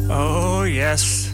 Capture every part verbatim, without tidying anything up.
Oh, yes.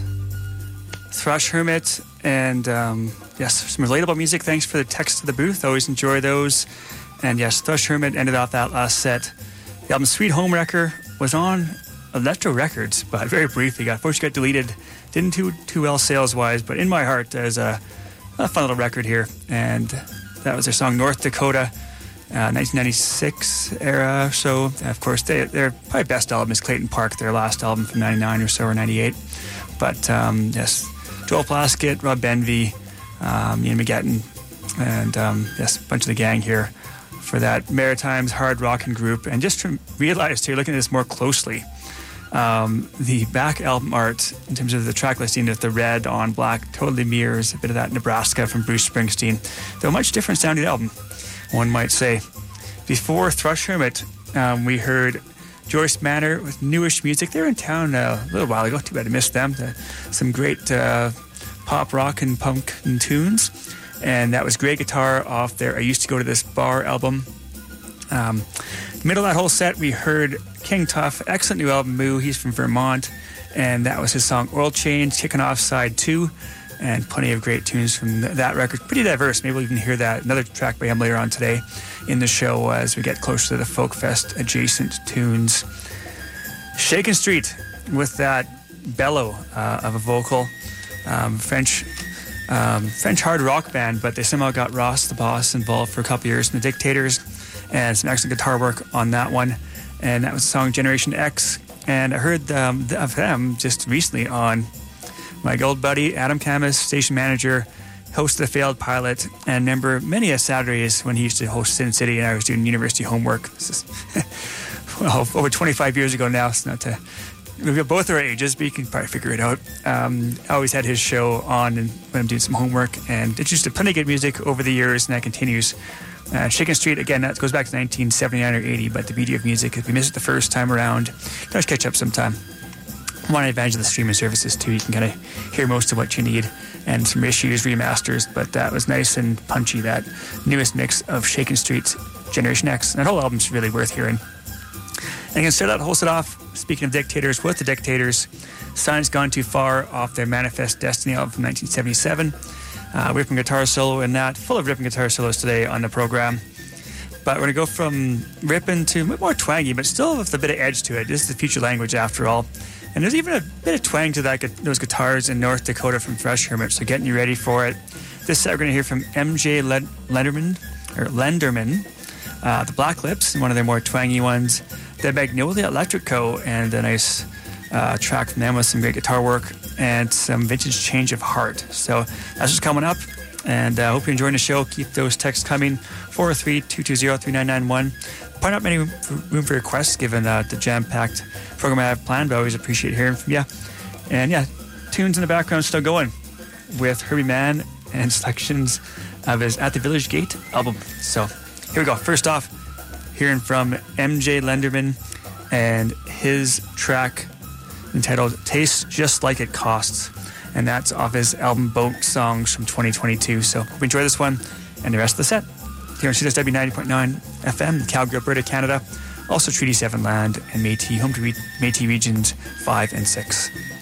Thrush Hermit, and um, yes, some relatable music. Thanks for the text to the booth. Always enjoy those. And yes, Thrush Hermit ended off that last set. The album Sweet Home Wrecker was on Electro Records, but very briefly got, unfortunately got deleted. Didn't do too well sales-wise, but in my heart, there's a, a fun little record here. And that was their song North Dakota, uh, nineteen ninety-six era. So, of course, they, their probably best album is Clayton Park, their last album from ninety-nine or so, or ninety-eight. But um, yes, Joel Plaskett, Rob Benvie, um, Ian McGetton, and um, yes, a bunch of the gang here for that Maritimes hard rocking group. And just to realize here, looking at this more closely, um, the back album art in terms of the track listing with the red on black totally mirrors a bit of that Nebraska from Bruce Springsteen. Though a much different sounding album, one might say. Before Thrush Hermit, um, we heard Joyce Manor with Newish Music. They were in town uh, a little while ago. Too bad I missed them. The, some great uh, pop, rock, and punk and tunes. And that was great guitar off their I Used to Go to This Bar album. Um, middle of that whole set, we heard King Tuff, excellent new album, Moo. He's from Vermont. And that was his song Oil Change, kicking off side two. And plenty of great tunes from that record. Pretty diverse. Maybe we'll even hear that another track by him later on today in the show as we get closer to the Folk Fest adjacent tunes. Shakin' Street with that bellow uh, of a vocal. Um, French um, French hard rock band, but they somehow got Ross the Boss involved for a couple years in the Dictators, and some excellent guitar work on that one. And that was the song Generation X. And I heard um, of them just recently on my old buddy Adam Camus, station manager, host of the Failed Pilot, and remember many a Saturdays when he used to host Sin City and I was doing university homework. This is well, over twenty-five years ago now. It's not to we're both our ages, but you can probably figure it out. Um, I always had his show on and when I'm doing some homework, and introduced to plenty of good music over the years, and that continues. Uh, Shakin' Street, again, that goes back to nineteen seventy-nine or eighty, but the beauty of music, if you missed it the first time around, you can always catch up sometime. One advantage of the streaming services too, you can kind of hear most of what you need, and some issues, remasters, but that was nice and punchy, that newest mix of Shakin' Street's Generation X. And that whole album's really worth hearing. And I'm going to start out whole set off, speaking of Dictators, with the Dictators. Science Gone Too Far off their Manifest Destiny album from nineteen seventy-seven. Uh, ripping guitar solo in that, full of ripping guitar solos today on the program. But we're going to go from ripping to a bit more twangy, but still with a bit of edge to it. This is the future language after all. And there's even a bit of twang to that those guitars in North Dakota from Thrush Hermit, so getting you ready for it. This set we're going to hear from M J Lenderman, or Lenderman, uh, the Black Lips, one of their more twangy ones, the Magnolia Electric Co., and a nice uh, track from them with some great guitar work and some vintage Change of Heart. So that's what's coming up, and I uh, hope you're enjoying the show. Keep those texts coming, four oh three, two two zero, three nine nine one. Probably not many room for requests given uh, the jam-packed program I have planned, but I always appreciate hearing from you. And yeah, tunes in the background still going with Herbie Mann and selections of his At the Village Gate album. So here we go. First off, hearing from M J Lenderman and his track entitled Tastes Just Like It Costs. And that's off his album Boat Songs from twenty twenty-two. So hope you enjoy this one and the rest of the set. Here on C S W ninety point nine F M, Calgary, Alberta, Canada. Also Treaty seven land and Métis, home to Re- Métis Regions five and six.